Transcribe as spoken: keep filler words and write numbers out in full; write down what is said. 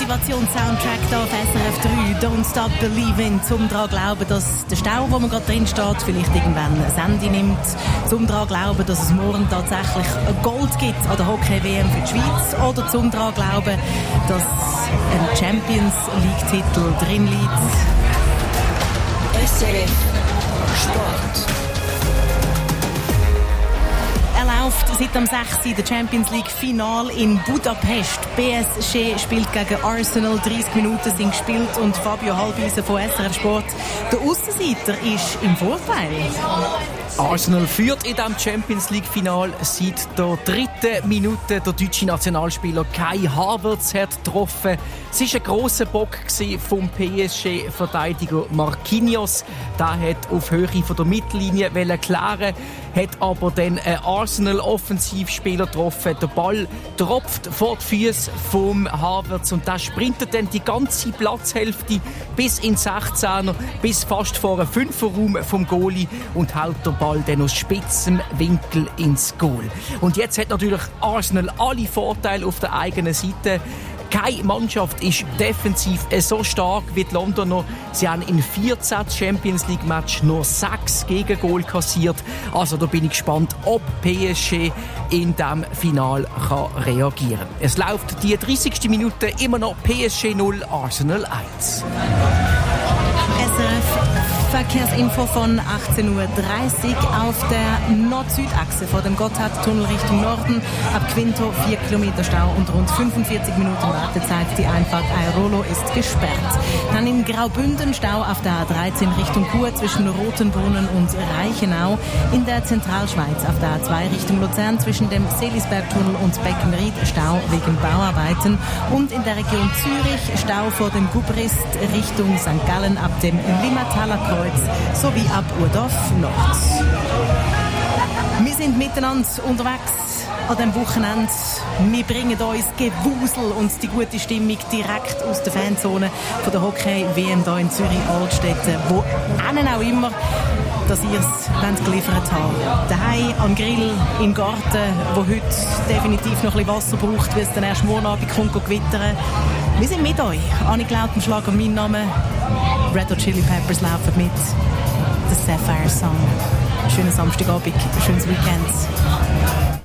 Motivationssoundtrack hier auf S R F drei. Don't Stop Believing. Zum daran glauben, dass der Stau, wo man gerade drin steht, vielleicht irgendwann ein Ende nimmt. Zum daran glauben, dass es morgen tatsächlich ein Gold gibt an der Hockey-W M für die Schweiz. Oder zum daran glauben, dass ein Champions League-Titel drin liegt. S R F Sport. Er läuft seit am sechsten der Champions League Final in Budapest. B S G spielt gegen Arsenal. dreissig Minuten sind gespielt und Fabio Halbisen von S R F Sport. Der Aussenseiter ist im Vorteil. Arsenal führt in diesem Champions League Final seit der dritten Minute. Der deutsche Nationalspieler Kai Havertz hat getroffen. Es war ein grosser Bock vom P S G-Verteidiger Marquinhos. Der hat auf Höhe von der Mittellinie klären, hat aber dann einen Arsenal-Offensivspieler getroffen. Der Ball tropft vor die Füße vom Havertz und der sprintet dann die ganze Platzhälfte bis in sechzehner, bis fast vor einem Fünferraum vom Goalie und haut der Ball dann aus spitzem Winkel ins Goal. Und jetzt hat natürlich Arsenal alle Vorteile auf der eigenen Seite. Keine Mannschaft ist defensiv so stark wie die Londoner. Sie haben in vierzehn Champions League Matches nur sechs Gegengol kassiert. Also da bin ich gespannt, ob P S G in diesem Final kann reagieren kann. Es läuft die dreißigste Minute immer noch P S G null, Arsenal eins. S R F Verkehrsinfo von achtzehn Uhr dreißig auf der Nord-Süd-Achse vor dem Gotthardtunnel Richtung Norden. Ab Quinto vier Kilometer Stau und rund fünfundvierzig Minuten Wartezeit. Die Einfahrt Airolo ist gesperrt. Dann in Graubünden Stau auf der A dreizehn Richtung Chur zwischen Rotenbrunnen und Reichenau. In der Zentralschweiz auf der A zwei Richtung Luzern zwischen dem Seelisbergtunnel und Beckenried Stau wegen Bauarbeiten. Und in der Region Zürich Stau vor dem Gubrist Richtung Sankt Gallen ab dem Limmataler Kreuz sowie ab Urdorf Nord. Wir sind miteinander unterwegs an diesem Wochenende. Wir bringen uns Gewusel und die gute Stimmung direkt aus der Fanzone von der Hockey-W M hier in Zürich-Altstetten, wo ihnen auch immer, dass ihr es geliefert habt. Daheim am Grill, im Garten, wo heute definitiv noch ein bisschen Wasser braucht, weil es dann erst morgen Abend kommt gewittern. Wir sind mit euch. Annik Lautenschlager, mein Name. Red Hot Chili Peppers laufen mit. Der Sapphire Song. Schönen Samstagabend, schönes Weekend.